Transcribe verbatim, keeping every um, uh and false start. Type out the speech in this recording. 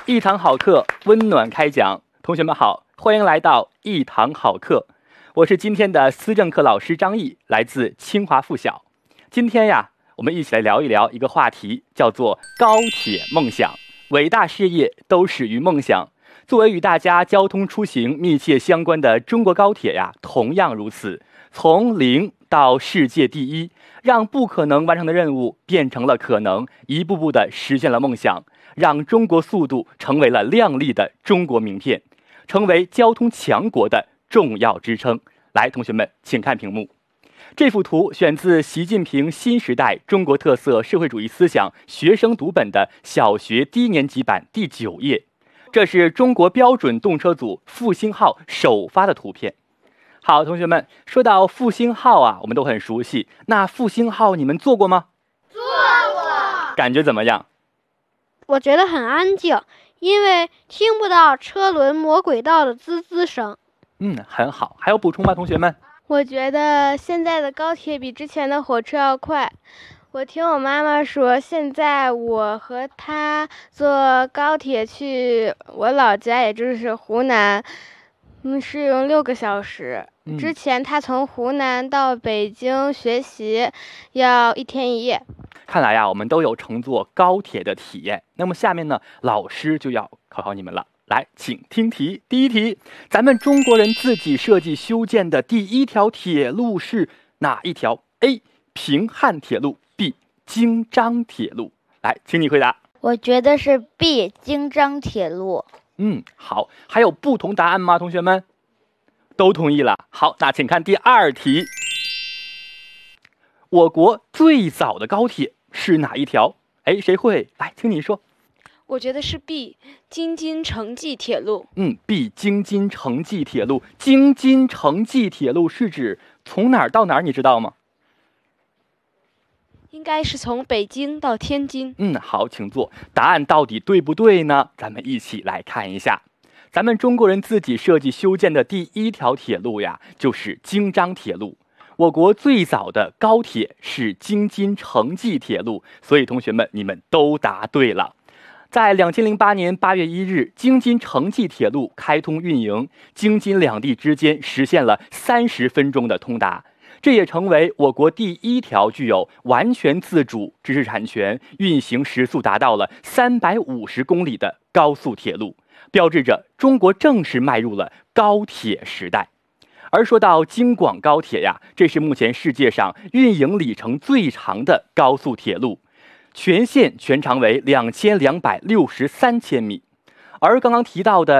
一堂好课，温暖开讲。同学们好，欢迎来到一堂好课。我是今天的思政课老师张毅，来自清华附小。今天呀，我们一起来聊一聊一个话题，叫做高铁梦想。伟大事业都始于梦想。作为与大家交通出行密切相关的中国高铁呀，同样如此。从零到世界第一，让不可能完成的任务变成了可能，一步步的实现了梦想，让中国速度成为了亮丽的中国名片，成为交通强国的重要支撑。来，同学们，请看屏幕。这幅图选自习近平新时代中国特色社会主义思想学生读本的小学低年级版第九页。这是中国标准动车组复兴号首发的图片。好，同学们，说到复兴号啊，我们都很熟悉。那复兴号你们坐过吗？ 坐过。 感觉怎么样？ 我觉得很安静，因为听不到车轮磨轨道的滋滋声。 嗯，很好。还有补充吗，同学们？ 我觉得现在的高铁比之前的火车要快。我听我妈妈说，现在我和她坐高铁去我老家，也就是湖南，嗯，是用六个小时。 嗯、 之前她从湖南到北京学习，要一天一夜。 看来呀，我们都有乘坐高铁的体验。那么下面呢，老师就要考考你们了。来，请听题。第一题，咱们中国人自己设计修建的第一条铁路是哪一条 ？A. 平汉铁路 B. 京张铁路。来，请你回答。 我觉得是 B. 京张铁路。 嗯，好。还有不同答案吗？同学们都同意了。好，那请看第二题。我国最早的高铁是哪一条？哎，谁会？来，请你说。 我觉得是 B. 京津城际铁路。 嗯 ，B. 京津城际铁路。京津城际铁路是指从哪儿到哪儿？你知道吗？ 应该是从北京到天津。 嗯，好，请坐。答案到底对不对呢？咱们一起来看一下。咱们中国人自己设计修建的第一条铁路呀，就是京张铁路。我国最早的高铁是京津城际铁路，所以同学们，你们都答对了。在两千零八年八月一日，京津城际铁路开通运营，京津两地之间实现了三十分钟的通达。这也成为我国第一条具有完全自主知识产权、运行时速达到了三百五十公里的高速铁路，标志着中国正式迈入了高铁时代。而说到京广高铁呀，这是目前世界上运营里程最长的高速铁路，全线全长为两千两百六十三千米。而刚刚提到的